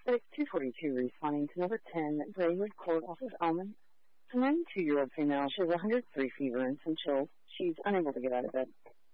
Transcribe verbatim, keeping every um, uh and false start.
Six two forty-two responding to number ten, Braywood Court off of Elman. A ninety-two-year-old female. She has one hundred three fever and some chills. She's unable to get out of bed.